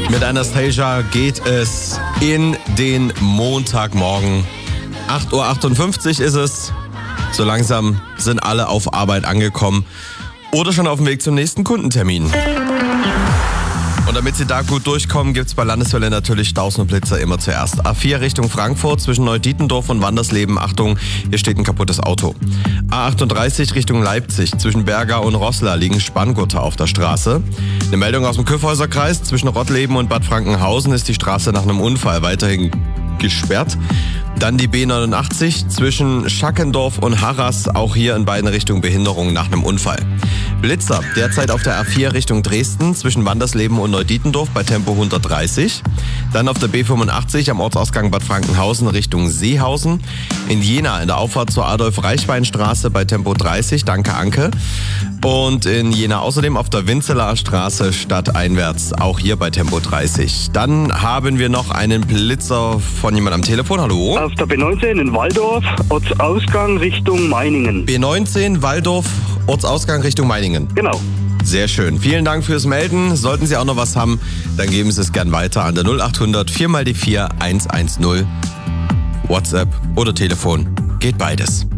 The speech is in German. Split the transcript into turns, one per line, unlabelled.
Mit Anastasia geht es in den Montagmorgen. 8.58 Uhr ist es. So langsam sind alle auf Arbeit angekommen oder schon auf dem Weg zum nächsten Kundentermin. Und damit Sie da gut durchkommen, gibt es bei Landeswelle natürlich Staus und Blitzer immer zuerst. A4 Richtung Frankfurt zwischen Neudietendorf und Wandersleben. Achtung, hier steht ein kaputtes Auto. A38 Richtung Leipzig zwischen Berga und Roßla liegen Spanngurte auf der Straße. Eine Meldung aus dem Kyffhäuserkreis. Zwischen Rottleben und Bad Frankenhausen ist die Straße nach einem Unfall weiterhin gesperrt. Dann die B89 zwischen Schackendorf und Harras, auch hier in beiden Richtungen Behinderung nach einem Unfall. Blitzer derzeit auf der A4 Richtung Dresden zwischen Wandersleben und Neudietendorf bei Tempo 130. Dann auf der B85 am Ortsausgang Bad Frankenhausen Richtung Seehausen. In Jena in der Auffahrt zur Adolf-Reichwein-Straße bei Tempo 30, danke Anke. Und in Jena außerdem auf der Winzelaer Straße stadteinwärts, auch hier bei Tempo 30. Dann haben wir noch einen Blitzer von jemand am Telefon, hallo?
Auf der B19 in Walldorf, Ortsausgang Richtung Meiningen.
B19 Walldorf, Ortsausgang Richtung Meiningen.
Genau.
Sehr schön. Vielen Dank fürs Melden. Sollten Sie auch noch was haben, dann geben Sie es gern weiter an der 0800 4x4 110. WhatsApp oder Telefon. Geht beides.